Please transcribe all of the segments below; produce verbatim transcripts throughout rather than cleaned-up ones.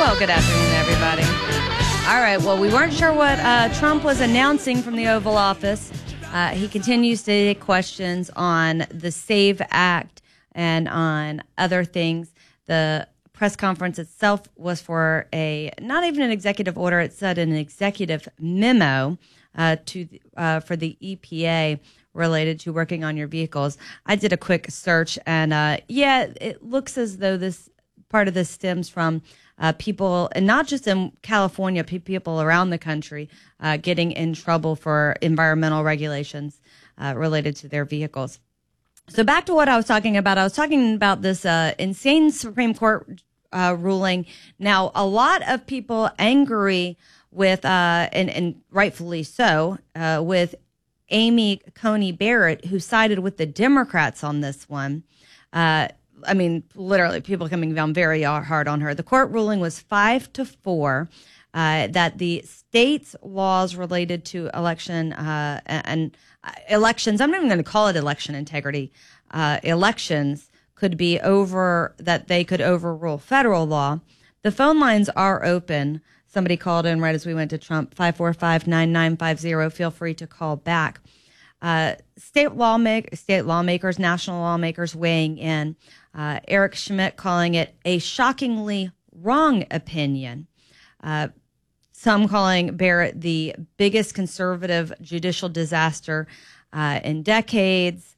Well, good afternoon, everybody. All right, well, we weren't sure what uh, Trump was announcing from the Oval Office. Uh, he continues to take questions on the SAVE Act and on other things. The press conference itself was for a, not even an executive order, it said an executive memo uh, to uh, for the E P A related to working on your vehicles. I did a quick search, and uh, yeah, it looks as though this part of this stems from uh, people, and not just in California, pe- people around the country uh, getting in trouble for environmental regulations uh, related to their vehicles. So back to what I was talking about. I was talking about this uh, insane Supreme Court uh, ruling. Now, a lot of people angry with, uh, and, and rightfully so, uh, with Amy Coney Barrett, who sided with the Democrats on this one. Uh, I mean, literally, people coming down very hard on her. The court ruling was five to four uh, that the state's laws related to election uh, and uh, elections. I'm not even going to call it election integrity. Uh, elections could be over, that they could overrule federal law. The phone lines are open. Somebody called in right as we went to Trump, five four five, nine nine five zero. Feel free to call back. Uh, state lawmak- state lawmakers, national lawmakers weighing in. Uh, Eric Schmidt calling it a shockingly wrong opinion. Uh, some calling Barrett the biggest conservative judicial disaster uh, in decades.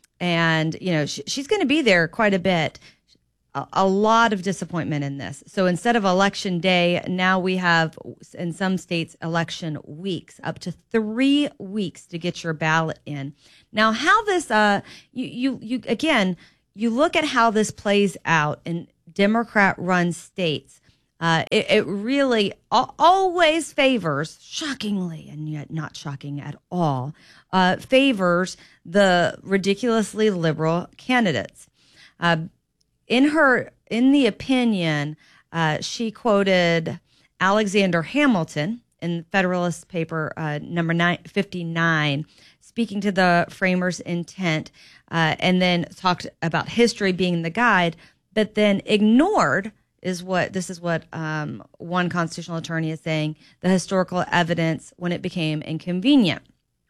And, you know, sh- she's going to be there quite a bit. A, a lot of disappointment in this. So instead of election day, now we have, in some states, election weeks, up to three weeks to get your ballot in. Now, how this, uh, you, you, you again, you look at how this plays out in Democrat-run states. Uh, it, it really al- always favors, shockingly, and yet not shocking at all, uh, favors the ridiculously liberal candidates. Uh, in her, in the opinion, uh, she quoted Alexander Hamilton in the Federalist paper uh, number nine, fifty-nine, speaking to the framers' intent, uh, and then talked about history being the guide, but then ignored is what this is what um, one constitutional attorney is saying, the historical evidence when it became inconvenient.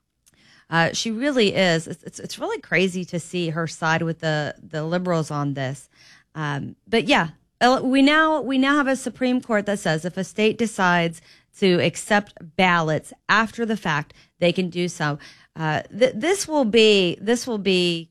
Uh, she really is. It's, it's it's really crazy to see her side with the the liberals on this. Um, but yeah, we now we now have a Supreme Court that says if a state decides to accept ballots after the fact, they can do so. Uh, th- this will be this will be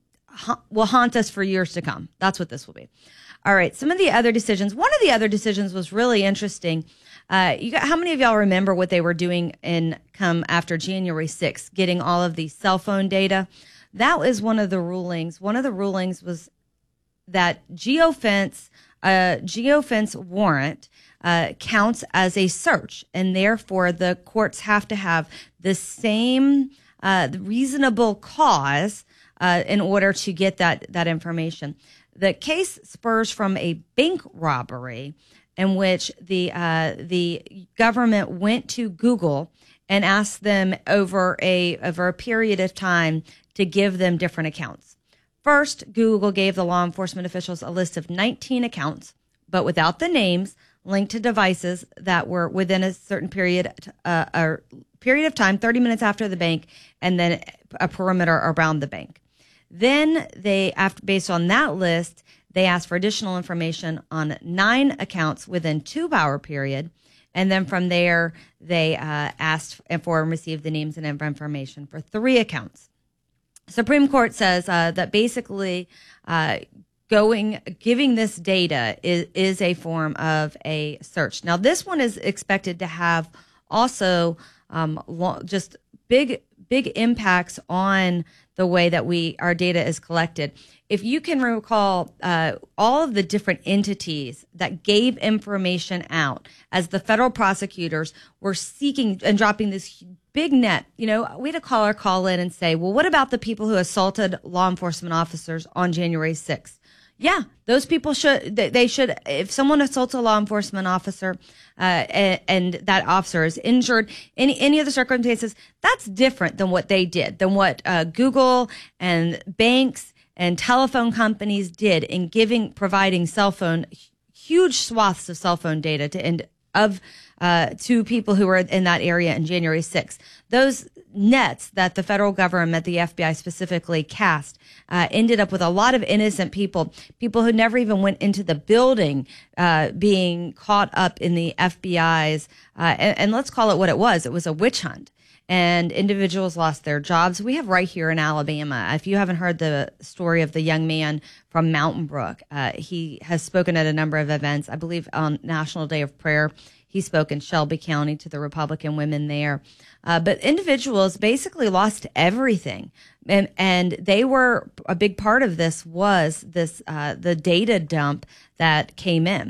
ha- will haunt us for years to come. That's what this will be. All right. Some of the other decisions. One of the other decisions was really interesting. Uh, you got, how many of y'all remember what they were doing in come after January sixth, getting all of the cell phone data? That was one of the rulings. One of the rulings was that geofence, uh, geofence warrant uh, counts as a search, and therefore the courts have to have the same uh, reasonable cause uh, in order to get that that information. The case spurs from a bank robbery in which the uh, the government went to Google and asked them over a over a period of time to give them different accounts. First, Google gave the law enforcement officials a list of nineteen accounts, but without the names, linked to devices that were within a certain period uh, a period of time, thirty minutes after the bank, and then a perimeter around the bank. Then they, after based on that list, they asked for additional information on nine accounts within two-hour period. And then from there, they uh, asked for and received the names and information for three accounts. Supreme Court says uh, that basically uh, going giving this data is, is a form of a search. Now, this one is expected to have also um, lo- just big, big impacts on the way that we our data is collected. If you can recall, uh, all of the different entities that gave information out as the federal prosecutors were seeking and dropping this big net, you know, we had a caller call in and say, well, what about the people who assaulted law enforcement officers on January sixth? Yeah, those people should, they should, if someone assaults a law enforcement officer uh, and, and that officer is injured, any any other circumstances, that's different than what they did, than what uh, Google and banks and telephone companies did in giving, providing cell phone huge swaths of cell phone data to end of uh, to people who were in that area on January sixth. Those nets that the federal government, the F B I specifically, cast uh, ended up with a lot of innocent people, people who never even went into the building, uh, being caught up in the F B I's, uh, and, and let's call it what it was. It was a witch hunt. And individuals lost their jobs. We have right here in Alabama. If you haven't heard the story of the young man from Mountain Brook, uh, he has spoken at a number of events. I believe on National Day of Prayer, he spoke in Shelby County to the Republican women there. Uh, but individuals basically lost everything. And, and they were, a big part of this was this, uh, the data dump that came in.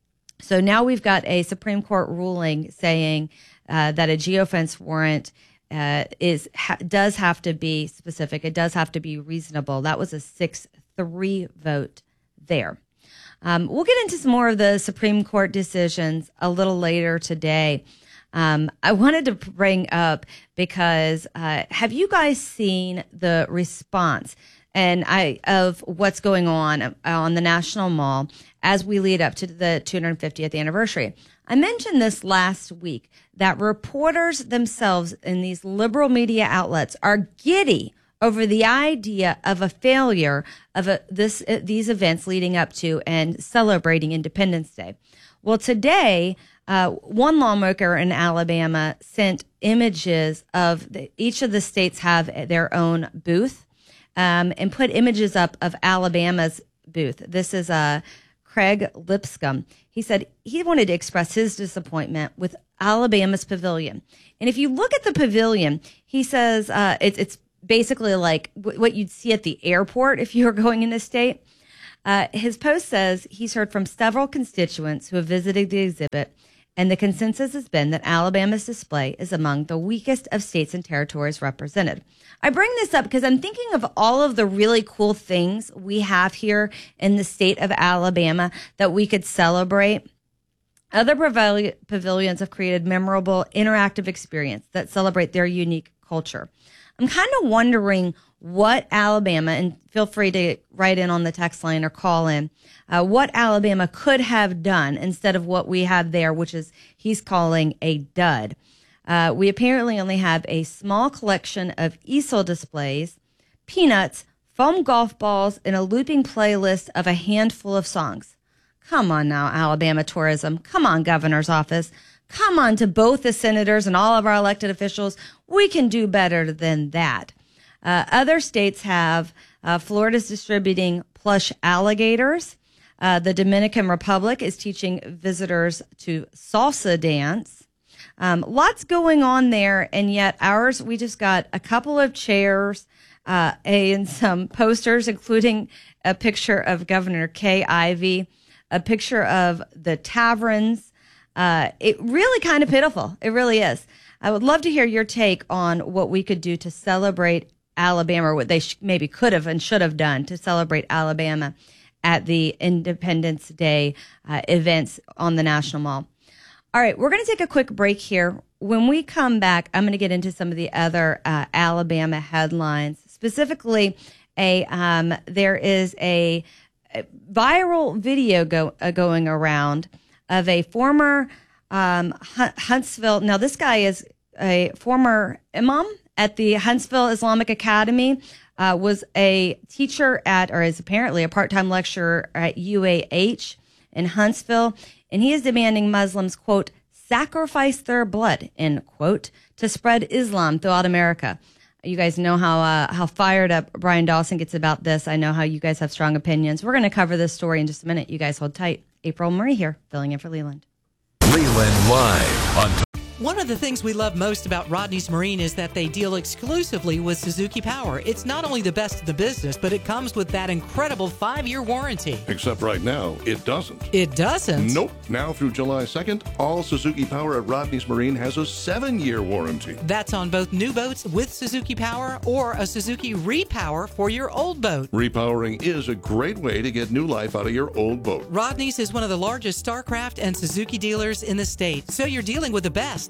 So now we've got a Supreme Court ruling saying uh, that a geofence warrant uh, is ha- does have to be specific. It does have to be reasonable. That was a six three vote there. Um, we'll get into some more of the Supreme Court decisions a little later today. Um, I wanted to bring up because uh, have you guys seen the response and I of what's going on on the National Mall as we lead up to the two hundred fiftieth anniversary? I mentioned this last week that reporters themselves in these liberal media outlets are giddy over the idea of a failure of a, this uh, these events leading up to and celebrating Independence Day. Well, today, uh, one lawmaker in Alabama sent images of the, each of the states have their own booth, um, and put images up of Alabama's booth. This is uh, Craig Lipscomb. He said he wanted to express his disappointment with Alabama's pavilion. And if you look at the pavilion, he says uh, it's it's basically like w- what you'd see at the airport if you were going in the state. Uh, his post says he's heard from several constituents who have visited the exhibit, and the consensus has been that Alabama's display is among the weakest of states and territories represented. I bring this up because I'm thinking of all of the really cool things we have here in the state of Alabama that we could celebrate. Other pavil- pavilions have created memorable, interactive experience that celebrate their unique culture. I'm kind of wondering what Alabama, and feel free to write in on the text line or call in, uh, what Alabama could have done instead of what we have there, which is he's calling a dud. Uh, we apparently only have a small collection of easel displays, peanuts, foam golf balls, and a looping playlist of a handful of songs. Come on now, Alabama tourism. Come on, governor's office. Come on to both the senators and all of our elected officials. We can do better than that. Uh, other states have, uh, Florida's distributing plush alligators. Uh, the Dominican Republic is teaching visitors to salsa dance. Um, lots going on there, and yet ours, we just got a couple of chairs uh, and some posters, including a picture of Governor Kay Ivey, a picture of the taverns. Uh, it really kind of pitiful. It really is. I would love to hear your take on what we could do to celebrate Alabama, or what they sh- maybe could have and should have done to celebrate Alabama at the Independence Day uh, events on the National Mall. All right, we're going to take a quick break here. When we come back, I'm going to get into some of the other uh, Alabama headlines. Specifically, a um, there is a, a viral video go, uh, going around of a former um, Huntsville. Now, this guy is a former imam at the Huntsville Islamic Academy, uh, was a teacher at, or is apparently a part-time lecturer at U A H in Huntsville. And he is demanding Muslims, quote, sacrifice their blood, end quote, to spread Islam throughout America. You guys know how uh, how fired up Brian Dawson gets about this. I know how you guys have strong opinions. We're going to cover this story in just a minute. You guys hold tight. April Murray here, filling in for Leland. Leland Live on. One of the things we love most about Rodney's Marine is that they deal exclusively with Suzuki Power. It's not only the best in the business, but it comes with that incredible five-year warranty. Except right now, it doesn't. It doesn't? Nope. Now through July second, all Suzuki Power at Rodney's Marine has a seven-year warranty. That's on both new boats with Suzuki Power or a Suzuki Repower for your old boat. Repowering is a great way to get new life out of your old boat. Rodney's is one of the largest StarCraft and Suzuki dealers in the state, so you're dealing with the best.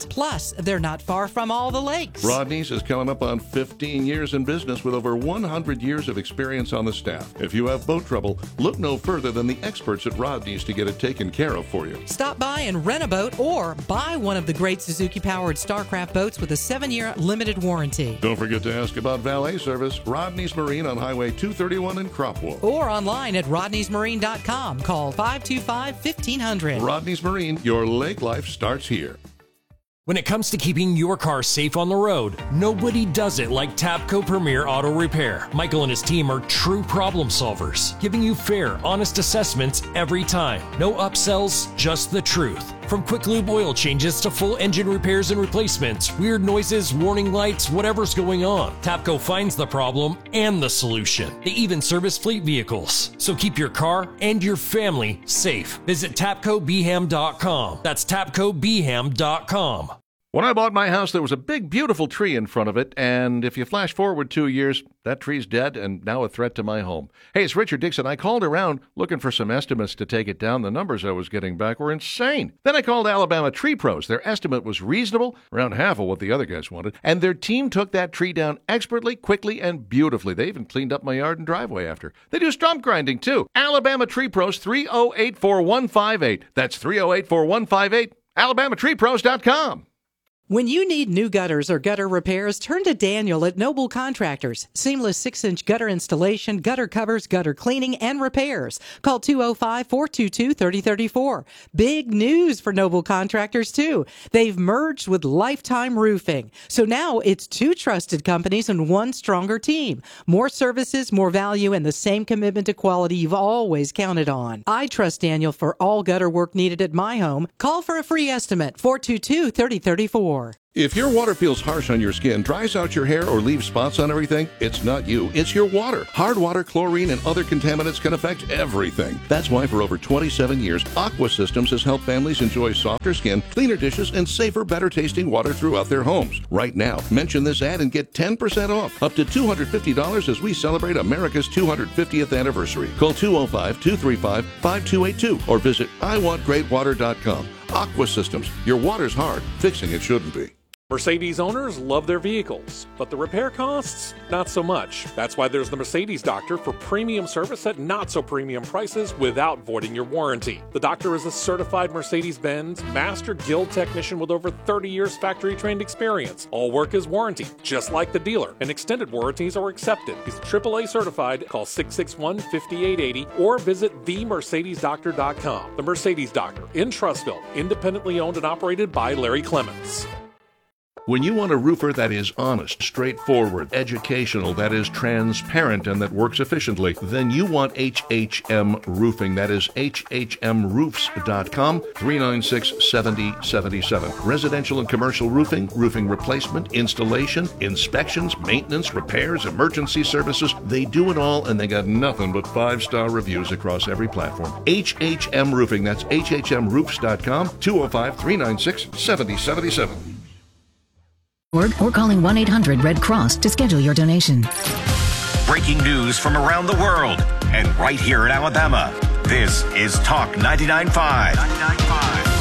best. Plus, they're not far from all the lakes. Rodney's is coming up on fifteen years in business with over one hundred years of experience on the staff. If you have boat trouble, look no further than the experts at Rodney's to get it taken care of for you. Stop by and rent a boat or buy one of the great Suzuki-powered Starcraft boats with a seven-year limited warranty. Don't forget to ask about valet service. Rodney's Marine on Highway two thirty-one in Cropwell. Or online at rodneys marine dot com. Call five two five, fifteen hundred. Rodney's Marine, your lake life starts here. When it comes to keeping your car safe on the road, nobody does it like Tapco Premier Auto Repair. Michael and his team are true problem solvers, giving you fair, honest assessments every time. No upsells, just the truth. From quick lube oil changes to full engine repairs and replacements, weird noises, warning lights, whatever's going on, Tapco finds the problem and the solution. They even service fleet vehicles. So keep your car and your family safe. Visit tapco b ham dot com. That's tapco b ham dot com. When I bought my house, there was a big, beautiful tree in front of it, and if you flash forward two years, that tree's dead and now a threat to my home. Hey, it's Richard Dixon. I called around looking for some estimates to take it down. The numbers I was getting back were insane. Then I called Alabama Tree Pros. Their estimate was reasonable, around half of what the other guys wanted, and their team took that tree down expertly, quickly, and beautifully. They even cleaned up my yard and driveway after. They do stump grinding, too. Alabama Tree Pros, three oh eight, four one five eight. That's three oh eight, four one five eight. alabama tree pros dot com. When you need new gutters or gutter repairs, turn to Daniel at Noble Contractors. Seamless six-inch gutter installation, gutter covers, gutter cleaning, and repairs. Call two oh five, four two two, three oh three four. Big news for Noble Contractors, too. They've merged with Lifetime Roofing. So now it's two trusted companies and one stronger team. More services, more value, and the same commitment to quality you've always counted on. I trust Daniel for all gutter work needed at my home. Call for a free estimate, four two two, three oh three four. If your water feels harsh on your skin, dries out your hair, or leaves spots on everything, it's not you, it's your water. Hard water, chlorine, and other contaminants can affect everything. That's why for over twenty-seven years, Aqua Systems has helped families enjoy softer skin, cleaner dishes, and safer, better-tasting water throughout their homes. Right now, mention this ad and get ten percent off, up to two hundred fifty dollars as we celebrate America's two hundred fiftieth anniversary. Call two oh five, two three five, five two eight two or visit i want great water dot com. Aqua Systems, your water's hard, fixing it shouldn't be. Mercedes owners love their vehicles, but the repair costs, not so much. That's why there's the Mercedes Doctor for premium service at not so premium prices without voiding your warranty. The doctor is a certified Mercedes-Benz Master Guild technician with over thirty years factory trained experience. All work is warranty, just like the dealer, and extended warranties are accepted. He's triple A certified. Call six six one, five eight eight zero or visit the mercedes doctor dot com. The Mercedes Doctor in Trussville, independently owned and operated by Larry Clements. When you want a roofer that is honest, straightforward, educational, that is transparent, and that works efficiently, then you want H H M Roofing. That is H H M roofs dot com, three nine six, seven oh seven seven. Residential and commercial roofing, roofing replacement, installation, inspections, maintenance, repairs, emergency services. They do it all, and they got nothing but five-star reviews across every platform. H H M Roofing. That's H H M roofs dot com, two oh five, three nine six, seven oh seven seven. Or calling one eight hundred red cross to schedule your donation. Breaking news from around the world and right here in Alabama. This is Talk ninety-nine point five.